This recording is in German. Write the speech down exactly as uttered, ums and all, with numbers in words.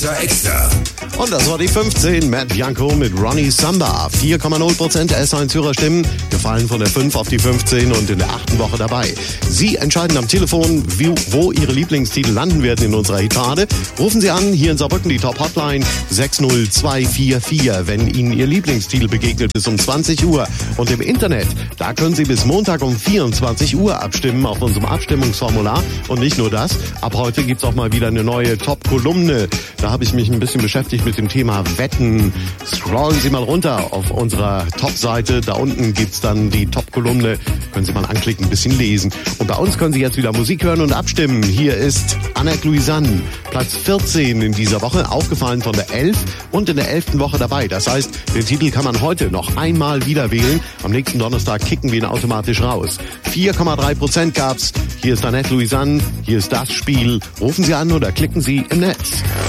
Extra. Und das war die fünfzehn, Matt Bianco mit Ronnie Samba. vier Komma null Prozent S eins Hörerstimmen, gefallen von der fünf auf die fünfzehn und in der achten Woche dabei. Sie entscheiden am Telefon, wie, wo Ihre Lieblingstitel landen werden in unserer Hitparade. Rufen Sie an, hier in Saarbrücken die Top-Hotline sechs null zwei vier vier, wenn Ihnen Ihr Lieblingstitel begegnet, bis um zwanzig Uhr. Und im Internet, da können Sie bis Montag um vierundzwanzig Uhr abstimmen auf unserem Abstimmungsformular. Und nicht nur das, ab heute gibt's auch mal wieder eine neue Top-Kolumne. Da habe ich mich ein bisschen beschäftigt mit dem Thema Wetten. Scrollen Sie mal runter auf unserer Top-Seite. Da unten gibt's dann die Top-Kolumne. Können Sie mal anklicken, ein bisschen lesen. Und bei uns können Sie jetzt wieder Musik hören und abstimmen. Hier ist Annette Louisanne, Platz vierzehn in dieser Woche, aufgefallen von der elf und in der elften Woche dabei. Das heißt, den Titel kann man heute noch einmal wieder wählen. Am nächsten Donnerstag kicken wir ihn automatisch raus. vier Komma drei Prozent gab's. Hier ist Annette Louisanne. Hier ist das Spiel. Rufen Sie an oder klicken Sie im Netz.